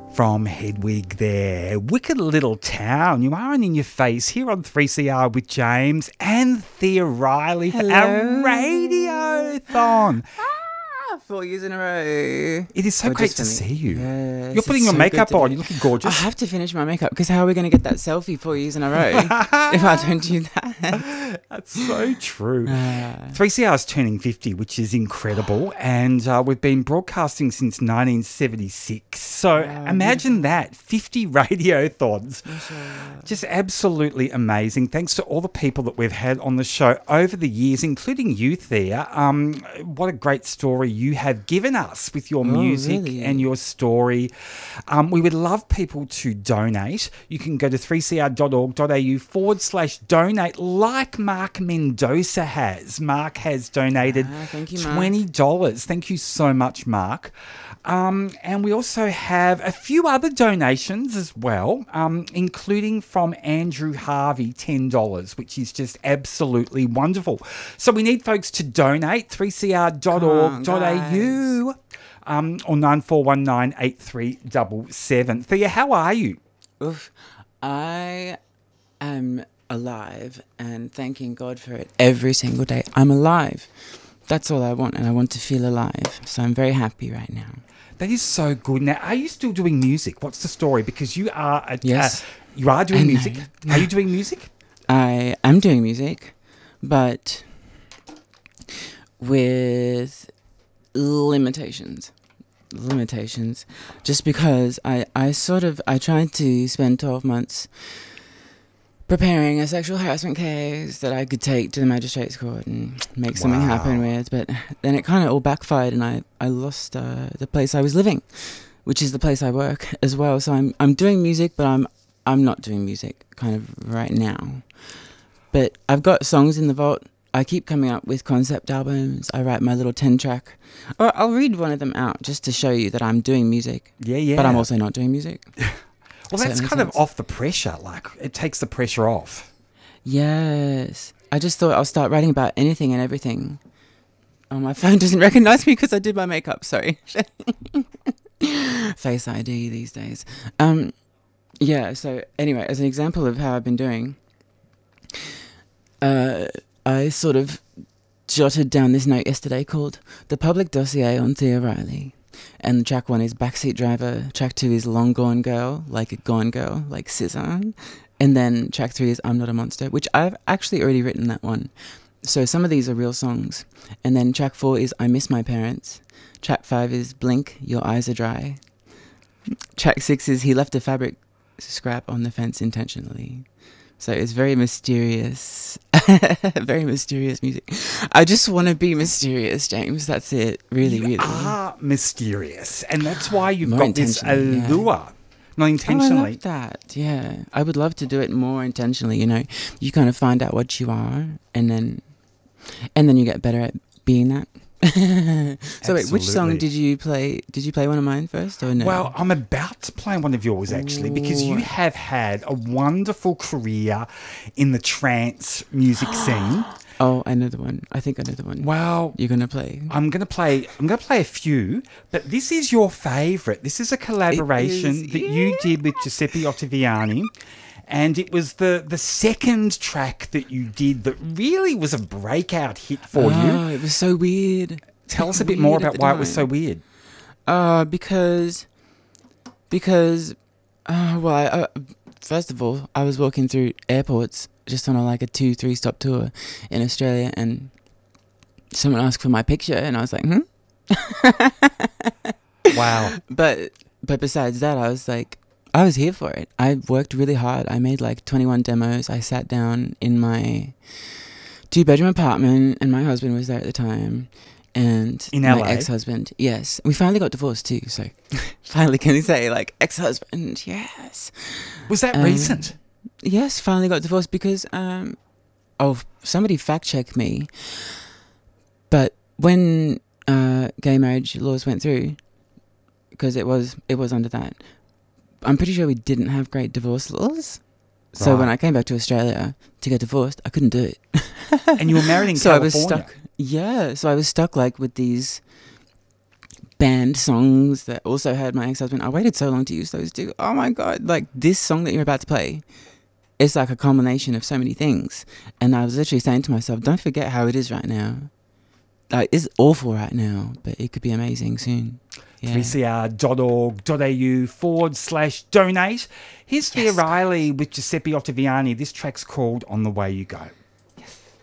From Hedwig there. Wicked Little Town. You are in your face here on 3CR with James and Thea Riley for our Radiothon. 4 years in a row. It is so great to see you. Yes, You're putting your makeup on. You're looking gorgeous. I have to finish my makeup because how are we going to get that selfie 4 years in a row if I don't do that? That's so true. 3CR is turning 50, which is incredible. And we've been broadcasting since 1976. So imagine that, 50 radiothons. Just absolutely amazing. Thanks to all the people that we've had on the show over the years, including you, Thea. What a great story you have given us with your music and your story. We would love people to donate. You can go to 3cr.org.au/donate like Mark Mendoza has. Mark has donated thank you, $20. Thank you so much, Mark. And we also have a few other donations as well, including from Andrew Harvey, $10, which is just absolutely wonderful. So we need folks to donate, 3cr.org.au or 94198377. Thea, how are you? Oof. I am alive and thanking God for it every single day. I'm alive. That's all I want, and I want to feel alive. So I'm very happy right now. That is so good. Now, are you still doing music? What's the story? Because you are you are doing music. Are you doing music? I am doing music, but with limitations. Just because I tried to spend 12 months preparing a sexual harassment case that I could take to the magistrate's court and make something happen with, but then it kind of all backfired, and I lost the place I was living, which is the place I work as well. So I'm doing music, but I'm not doing music kind of right now. But I've got songs in the vault. I keep coming up with concept albums. I write my little 10-track. Or I'll read one of them out just to show you that I'm doing music. Yeah. But I'm also not doing music. Well, that's kind of off the pressure. Like, it takes the pressure off. Yes. I just thought I'll start writing about anything and everything. Oh, my phone doesn't recognize me because I did my makeup. Sorry. Face ID these days. Yeah, so anyway, as an example of how I've been doing, I sort of jotted down this note yesterday called The Public Dossier on Thea Riley. And track 1 is Backseat Driver. Track 2 is Long Gone Girl, like a gone girl, like scissor. And then track 3 is I'm Not a Monster, which I've actually already written that one. So some of these are real songs. And then track 4 is I Miss My Parents. Track 5 is Blink, Your Eyes Are Dry. Track 6 is He Left a Fabric Scrap on the Fence Intentionally. So it's very mysterious, very mysterious music. I just want to be mysterious, James. That's it, really. You are mysterious, and that's why you've more got this allure. Yeah. Not intentionally. Oh, I love that, yeah. I would love to do it more intentionally, you know. You kind of find out what you are, and then you get better at being that. So wait, which song did you play? Did you play one of mine first or no? Well, I'm about to play one of yours actually, because you have had a wonderful career in the trance music scene. Oh, I know the one. I think I know the one. Well, you're gonna play. I'm gonna play a few, but this is your favourite. This is a collaboration that you did with Giuseppe Ottaviani. And it was the second track that you did that really was a breakout hit for you. Oh, it was so weird. Tell us a bit more about why it was so weird. Because first of all, I was walking through airports just on a 2-3 stop tour in Australia, and someone asked for my picture, and I was like, Wow. But besides that, I was here for it. I worked really hard. I made 21 demos. I sat down in my 2-bedroom apartment, and my husband was there at the time. And in my LA? Ex-husband, yes. We finally got divorced too, so finally can you say ex-husband, yes. Was that recent? Yes, finally got divorced because, somebody fact-checked me. But when gay marriage laws went through, because it was under that, I'm pretty sure we didn't have great divorce laws. So when I came back to Australia to get divorced, I couldn't do it. And you were married in so California? I was stuck. Yeah, so I was stuck with these band songs that also had my ex-husband. I waited so long to use those too. Oh my God. Like this song that you're about to play, it's like a culmination of so many things. And I was literally saying to myself, don't forget how it is right now. Like it's awful right now, but it could be amazing soon. Yeah. 3cr.org.au/donate. Here's Thea Riley with Giuseppe Ottaviani. This track's called On the Way You Go.